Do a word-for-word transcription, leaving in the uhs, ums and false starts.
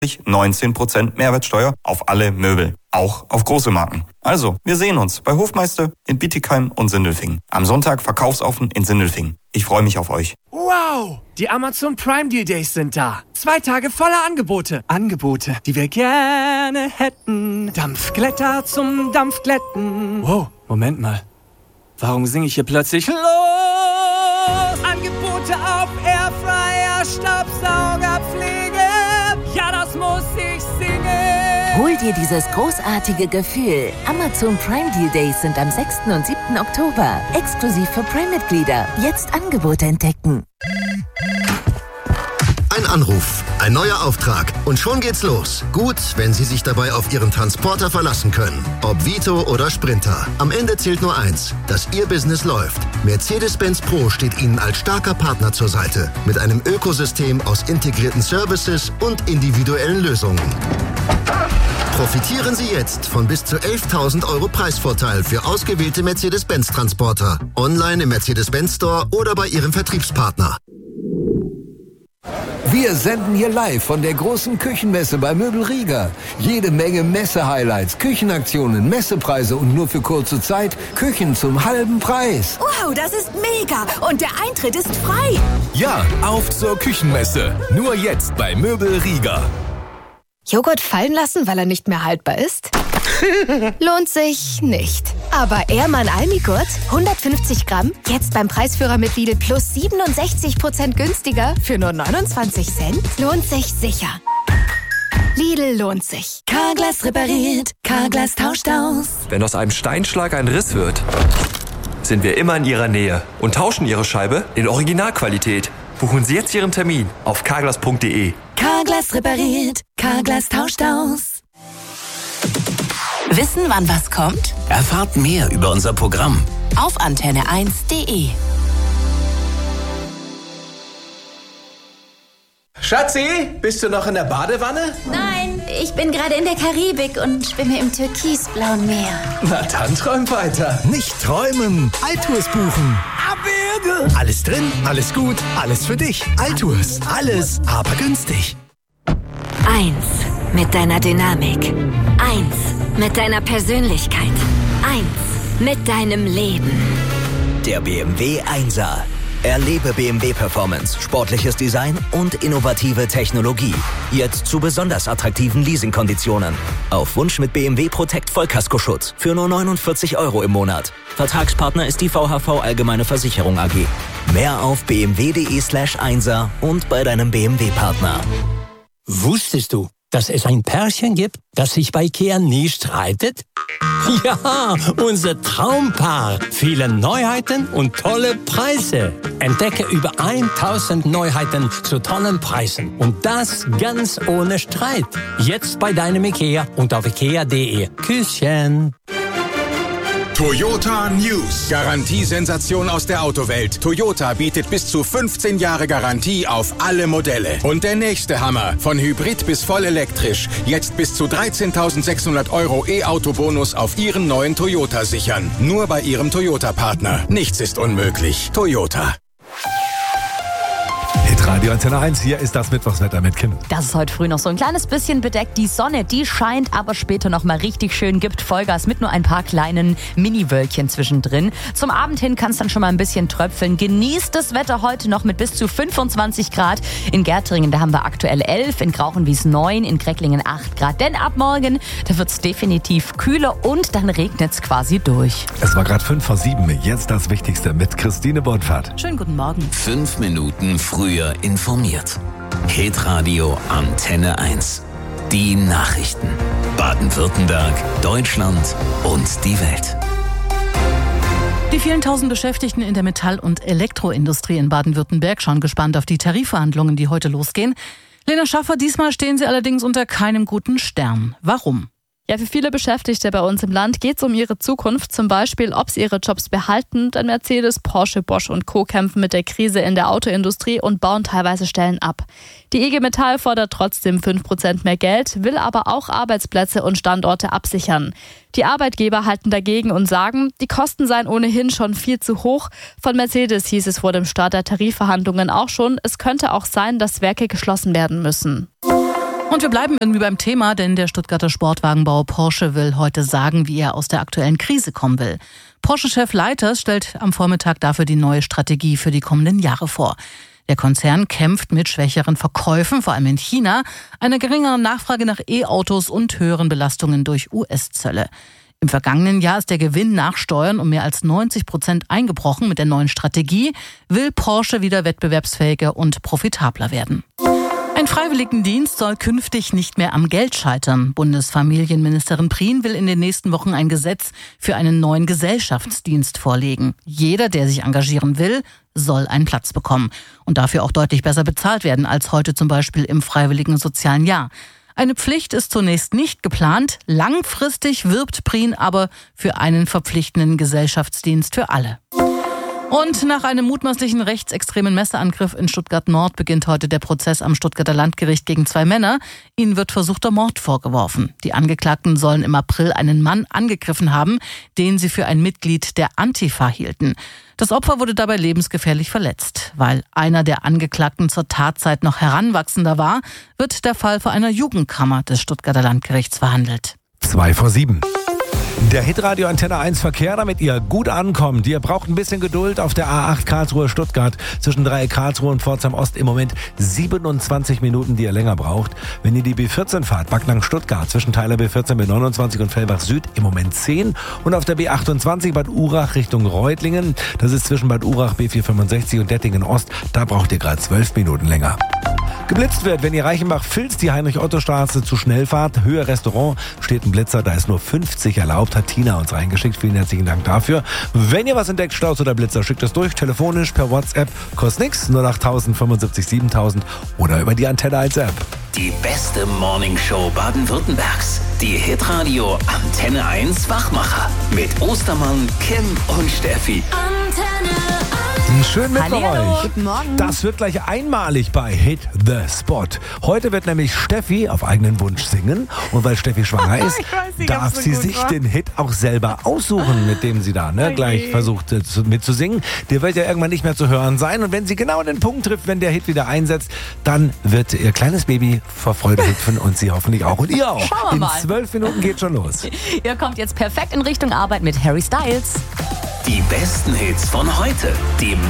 neunzehn Prozent Mehrwertsteuer auf alle Möbel, auch auf große Marken. Also, wir sehen uns bei Hofmeister in Bietigheim und Sindelfingen. Am Sonntag Verkaufsoffen in Sindelfingen. Ich freue mich auf euch. Wow, die Amazon Prime Deal Days sind da. Zwei Tage voller Angebote. Angebote, die wir gerne hätten. Dampfglätter zum Dampfglätten. Wow, Moment mal. Warum singe ich hier plötzlich los? Angebote auf Airfryer, Staubsaugerpflege. Ja, das muss ich singen. Hol dir dieses großartige Gefühl. Amazon Prime Deal Days sind am sechsten und siebten Oktober. Exklusiv für Prime-Mitglieder. Jetzt Angebote entdecken. Ein Anruf, ein neuer Auftrag und schon geht's los. Gut, wenn Sie sich dabei auf Ihren Transporter verlassen können. Ob Vito oder Sprinter. Am Ende zählt nur eins, dass Ihr Business läuft. Mercedes-Benz Pro steht Ihnen als starker Partner zur Seite. Mit einem Ökosystem aus integrierten Services und individuellen Lösungen. Profitieren Sie jetzt von bis zu elftausend Euro Preisvorteil für ausgewählte Mercedes-Benz-Transporter. Online im Mercedes-Benz Store oder bei Ihrem Vertriebspartner. Wir senden hier live von der großen Küchenmesse bei Möbel Rieger. Jede Menge Messe-Highlights, Küchenaktionen, Messepreise und nur für kurze Zeit Küchen zum halben Preis. Wow, das ist mega! Und der Eintritt ist frei! Ja, auf zur Küchenmesse. Nur jetzt bei Möbel Rieger. Joghurt fallen lassen, weil er nicht mehr haltbar ist? Lohnt sich nicht. Aber Ehrmann Almigurt, hundertfünfzig Gramm, jetzt beim Preisführer mit Lidl plus siebenundsechzig Prozent günstiger für nur neunundzwanzig Cent? Lohnt sich sicher. Lidl lohnt sich. Carglass repariert, Carglass tauscht aus. Wenn aus einem Steinschlag ein Riss wird, sind wir immer in Ihrer Nähe und tauschen Ihre Scheibe in Originalqualität. Buchen Sie jetzt Ihren Termin auf carglass punkt de. Carglass repariert, Carglass tauscht aus. Wissen, wann was kommt? Erfahrt mehr über unser Programm auf antenne eins punkt de. Schatzi, bist du noch in der Badewanne? Nein, ich bin gerade in der Karibik und schwimme im türkisblauen Meer. Na dann träum weiter. Nicht träumen, Altours buchen. Abwürge! Alles drin, alles gut, alles für dich. Altours, alles, aber günstig. Eins mit deiner Dynamik. Eins mit deiner Persönlichkeit. Eins mit deinem Leben. Der B M W Einser. Erlebe B M W Performance, sportliches Design und innovative Technologie. Jetzt zu besonders attraktiven Leasingkonditionen. Auf Wunsch mit B M W Protect Vollkaskoschutz für nur neunundvierzig Euro im Monat. Vertragspartner ist die V H V Allgemeine Versicherung A G. Mehr auf bmw.de slash Einser und bei deinem B M W-Partner. Wusstest du, dass es ein Pärchen gibt, das sich bei Ikea nie streitet? Ja, unser Traumpaar. Viele Neuheiten und tolle Preise. Entdecke über tausend Neuheiten zu tollen Preisen. Und das ganz ohne Streit. Jetzt bei deinem Ikea und auf ikea punkt de. Küsschen. Toyota News. Garantiesensation aus der Autowelt. Toyota bietet bis zu fünfzehn Jahre Garantie auf alle Modelle. Und der nächste Hammer. Von Hybrid bis voll elektrisch. Jetzt bis zu dreizehntausendsechshundert Euro E-Auto-Bonus auf Ihren neuen Toyota sichern. Nur bei Ihrem Toyota-Partner. Nichts ist unmöglich. Toyota. Radio Antenne eins, hier ist das Mittwochswetter mit Kim. Das ist heute früh noch so ein kleines bisschen bedeckt. Die Sonne, die scheint, aber später noch mal richtig schön, gibt Vollgas mit nur ein paar kleinen Mini-Wölkchen zwischendrin. Zum Abend hin kann es dann schon mal ein bisschen tröpfeln. Genießt das Wetter heute noch mit bis zu fünfundzwanzig Grad. In Gärtringen, da haben wir aktuell elf, in Grauchenwies neun, in Grecklingen acht Grad. Denn ab morgen, da wird es definitiv kühler und dann regnet es quasi durch. Es war gerade fünf vor sieben, jetzt das Wichtigste mit Christine Bornfahrt. Schönen guten Morgen. Fünf Minuten früher informiert. Hitradio Antenne eins. Die Nachrichten. Baden-Württemberg, Deutschland und die Welt. Die vielen tausend Beschäftigten in der Metall- und Elektroindustrie in Baden-Württemberg schauen gespannt auf die Tarifverhandlungen, die heute losgehen. Lena Schaffer, diesmal stehen sie allerdings unter keinem guten Stern. Warum? Ja, für viele Beschäftigte bei uns im Land geht es um ihre Zukunft, zum Beispiel, ob sie ihre Jobs behalten. Denn Mercedes, Porsche, Bosch und Co. kämpfen mit der Krise in der Autoindustrie und bauen teilweise Stellen ab. Die I G Metall fordert trotzdem fünf Prozent mehr Geld, will aber auch Arbeitsplätze und Standorte absichern. Die Arbeitgeber halten dagegen und sagen, die Kosten seien ohnehin schon viel zu hoch. Von Mercedes hieß es vor dem Start der Tarifverhandlungen auch schon, es könnte auch sein, dass Werke geschlossen werden müssen. Und wir bleiben irgendwie beim Thema, denn der Stuttgarter Sportwagenbauer Porsche will heute sagen, wie er aus der aktuellen Krise kommen will. Porsche-Chef Leiters stellt am Vormittag dafür die neue Strategie für die kommenden Jahre vor. Der Konzern kämpft mit schwächeren Verkäufen, vor allem in China, einer geringeren Nachfrage nach E-Autos und höheren Belastungen durch U S-Zölle. Im vergangenen Jahr ist der Gewinn nach Steuern um mehr als neunzig Prozent eingebrochen. Mit der neuen Strategie will Porsche wieder wettbewerbsfähiger und profitabler werden. Ein Freiwilligendienst soll künftig nicht mehr am Geld scheitern. Bundesfamilienministerin Prien will in den nächsten Wochen ein Gesetz für einen neuen Gesellschaftsdienst vorlegen. Jeder, der sich engagieren will, soll einen Platz bekommen und dafür auch deutlich besser bezahlt werden als heute zum Beispiel im freiwilligen sozialen Jahr. Eine Pflicht ist zunächst nicht geplant. Langfristig wirbt Prien aber für einen verpflichtenden Gesellschaftsdienst für alle. Und nach einem mutmaßlichen rechtsextremen Messerangriff in Stuttgart-Nord beginnt heute der Prozess am Stuttgarter Landgericht gegen zwei Männer. Ihnen wird versuchter Mord vorgeworfen. Die Angeklagten sollen im April einen Mann angegriffen haben, den sie für ein Mitglied der Antifa hielten. Das Opfer wurde dabei lebensgefährlich verletzt. Weil einer der Angeklagten zur Tatzeit noch Heranwachsender war, wird der Fall vor einer Jugendkammer des Stuttgarter Landgerichts verhandelt. Zwei vor sieben. Der Hitradio Antenne eins Verkehr, damit ihr gut ankommt. Ihr braucht ein bisschen Geduld auf der A acht Karlsruhe-Stuttgart zwischen Dreieck Karlsruhe und Pforzheim Ost. Im Moment siebenundzwanzig Minuten, die ihr länger braucht. Wenn ihr die B vierzehn fahrt, Backnang-Stuttgart zwischen Teiler B vierzehn B neunundzwanzig und Fellbach Süd, im Moment zehn. Und auf der B achtundzwanzig Bad Urach Richtung Reutlingen, das ist zwischen Bad Urach B vierhundertfünfundsechzig und Dettingen Ost, da braucht ihr gerade zwölf Minuten länger. Geblitzt wird, wenn ihr Reichenbach-Vils die Heinrich-Otto-Straße zu schnell fahrt. Höhe Restaurant, steht ein Blitzer, da ist nur fünfzig erlaubt, hat Tina uns reingeschickt. Vielen herzlichen Dank dafür. Wenn ihr was entdeckt, Staus oder Blitzer, schickt es durch, telefonisch, per WhatsApp, kostet nix, null acht null null fünfundsiebzig siebentausend oder über die Antenne eins App. Die beste Morningshow Baden-Württembergs. Die Hitradio Antenne eins Wachmacher. Mit Ostermann, Kim und Steffi. Antenne eins. Schön mit Hallihallo. euch. Guten Morgen. Das wird gleich einmalig bei Hit the Spot. Heute wird nämlich Steffi auf eigenen Wunsch singen. Und weil Steffi schwanger ist, Ich weiß nicht, darf ob's so sie gut sich war. den Hit auch selber aussuchen, mit dem sie da ne, Okay. gleich versucht äh, zu- mitzusingen. Der wird ja irgendwann nicht mehr zu hören sein. Und wenn sie genau den Punkt trifft, wenn der Hit wieder einsetzt, dann wird ihr kleines Baby vor Freude hüpfen und sie hoffentlich auch. Und ihr auch. Schauen wir In mal. zwölf Minuten geht schon los. Ihr kommt jetzt perfekt in Richtung Arbeit mit Harry Styles. Die besten Hits von heute. Die